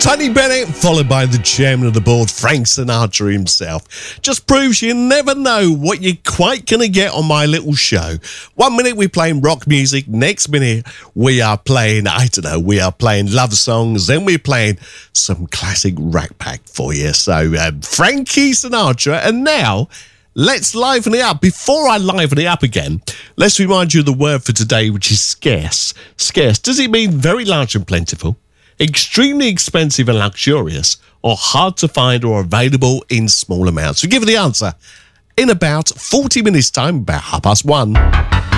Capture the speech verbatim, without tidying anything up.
Tony Bennett, followed by the chairman of the board, Frank Sinatra himself. Just proves you never know what you're quite going to get on my little show. One minute we're playing rock music, next minute we are playing, I don't know, we are playing love songs, then we're playing some classic Rat Pack for you. So, um, Frankie Sinatra, and now let's liven it up. Before I liven it up again, let's remind you of the word for today, which is scarce. Scarce, does it mean very large and plentiful, extremely expensive and luxurious, or hard to find or available in small amounts? We give you the answer in about forty minutes time, about half past one.